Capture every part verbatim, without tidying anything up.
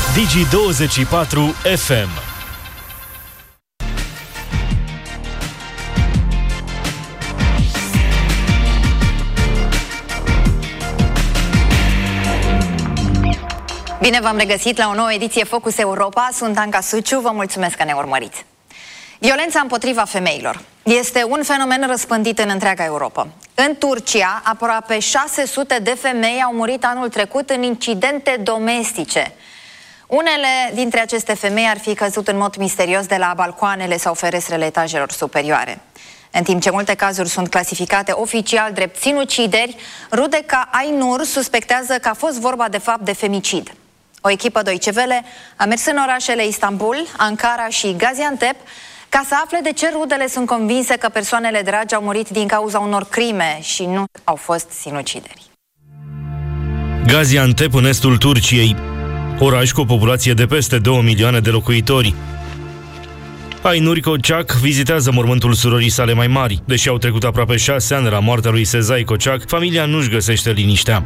Digi douăzeci și patru F M. Bine v-am regăsit la o nouă ediție Focus Europa. Sunt Anca Suciu, vă mulțumesc că ne urmăriți. Violența împotriva femeilor este un fenomen răspândit în întreaga Europa. În Turcia, aproape șase sute de femei au murit anul trecut în incidente domestice. Unele dintre aceste femei ar fi căzut în mod misterios de la balcoanele sau ferestrele etajelor superioare. În timp ce multe cazuri sunt clasificate oficial drept sinucideri, rude ca Aynur suspectează că a fost vorba de fapt de femicid. O echipă Deutsche Welle a mers în orașele Istanbul, Ankara și Gaziantep ca să afle de ce rudele sunt convinse că persoanele dragi au murit din cauza unor crime și nu au fost sinucideri. Gaziantep, în estul Turciei, oraș cu o populație de peste două milioane de locuitori. Aynur Kocak vizitează mormântul surorii sale mai mari. Deși au trecut aproape șase ani de la moartea lui Sezai Kocak, familia nu-și găsește liniștea.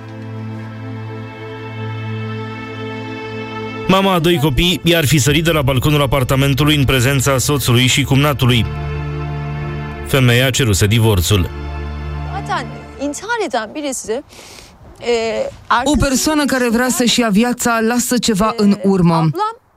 Mama a doi copii i-ar fi sărit de la balconul apartamentului în prezența soțului și cumnatului. Femeia ceruse divorțul. O persoană care vrea să-și ia viața lasă ceva în urmă.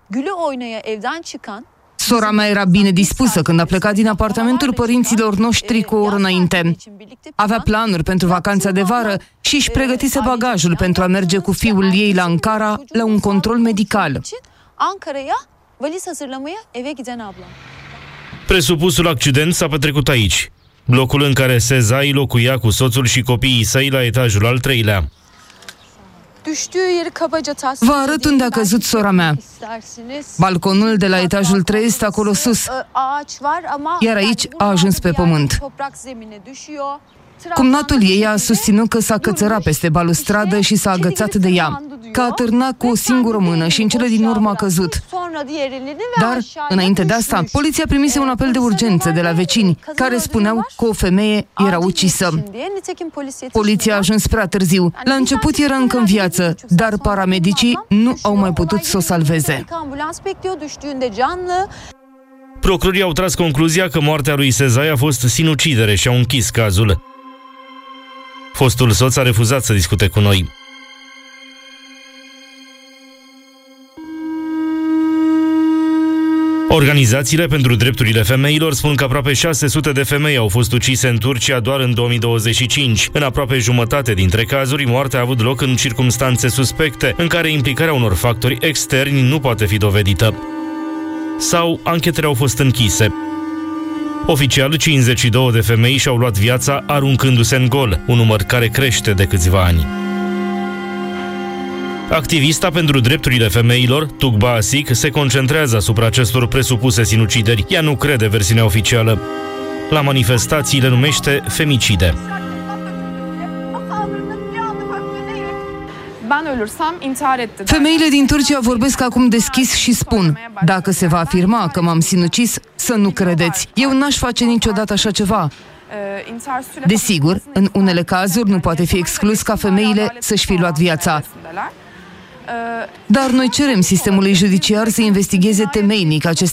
Sora mea era bine dispusă când a plecat din apartamentul părinților noștri cu o oră înainte. Avea planuri pentru vacanța de vară și își pregătise bagajul pentru a merge cu fiul ei la Ankara la un control medical. Presupusul accident s-a petrecut aici, blocul în care Sezai locuia cu soțul și copiii săi la etajul al treilea. Vă arăt unde a căzut sora mea. Balconul de la etajul trei este acolo sus, iar aici a ajuns pe pământ. Cumnatul ei a susținut că s-a cățărat peste balustradă și s-a agățat de ea, că a târnat cu o singură mână și în cele din urmă a căzut. Dar, înainte de asta, poliția primise un apel de urgență de la vecini, care spuneau că o femeie era ucisă. Poliția a ajuns prea târziu. La început era încă în viață, dar paramedicii nu au mai putut să o salveze. Procurorii au tras concluzia că moartea lui Sezai a fost sinucidere și au închis cazul. Fostul soț a refuzat să discute cu noi. Organizațiile pentru drepturile femeilor spun că aproape șase sute de femei au fost ucise în Turcia doar în două mii douăzeci și cinci. În aproape jumătate dintre cazuri, moartea a avut loc în circumstanțe suspecte, în care implicarea unor factori externi nu poate fi dovedită. Sau anchetele au fost închise. Oficial, cincizeci și două de femei și-au luat viața aruncându-se în gol, un număr care crește de câțiva ani. Activista pentru drepturile femeilor, Tugba Asik, se concentrează asupra acestor presupuse sinucideri. Ea nu crede versiunea oficială. La manifestații le numește femicide. Femeile din Turcia vorbesc acum deschis și spun: dacă se va afirma că m-am sinucis, să nu credeți. Eu n-aș face niciodată așa ceva. Desigur, în unele cazuri nu poate fi exclus ca femeile să-și fi luat viața. Dar noi cerem sistemului judiciar să investigheze temeinic aceste